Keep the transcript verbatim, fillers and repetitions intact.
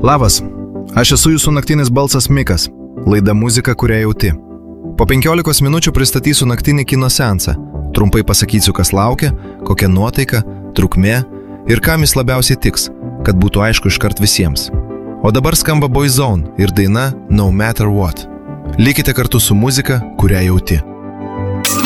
Labas, aš esu jūsų naktinis balsas Mikas, laida muzika, kurią jauti. Po penkiolikos minučių pristatysiu naktinį kino seansą, trumpai pasakysiu, kas laukia, kokia nuotaika, trukmė ir kam jis labiausiai tiks, kad būtų aišku iškart visiems. O dabar skamba Boyzone ir daina No Matter What. Likite kartu su muzika, kurią jauti.